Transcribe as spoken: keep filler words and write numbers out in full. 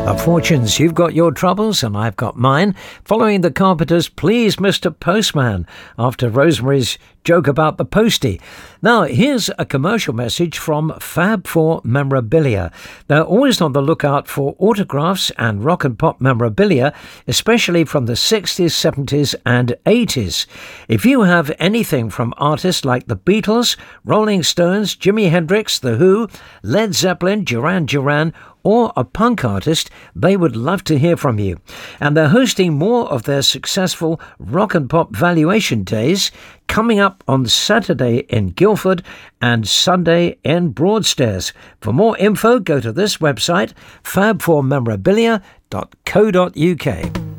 The Fortunes, you've got your troubles and I've got mine. Following the Carpenters, Please Mister Postman, after Rosemary's joke about the postie. Now, here's a commercial message from Fab Four Memorabilia. They're always on the lookout for autographs and rock and pop memorabilia, especially from the sixties, seventies and eighties. If you have anything from artists like the Beatles, Rolling Stones, Jimi Hendrix, The Who, Led Zeppelin, Duran Duran, or a punk artist, they would love to hear from you. And they're hosting more of their successful rock and pop valuation days coming up on Saturday in Guildford and Sunday in Broadstairs. For more info, go to this website, fab four memorabilia dot co dot uk.